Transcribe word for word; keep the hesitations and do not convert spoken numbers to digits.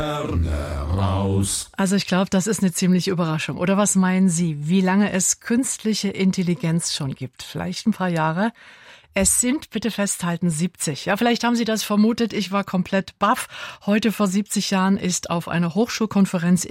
raus. Also ich glaube, das ist eine ziemliche Überraschung. Oder was meinen Sie, wie lange es künstliche Intelligenz schon gibt? Vielleicht ein paar Jahre? Es sind, bitte festhalten, siebzig. Ja, vielleicht haben Sie das vermutet. Ich war komplett baff. Heute vor siebzig Jahren ist auf einer Hochschulkonferenz in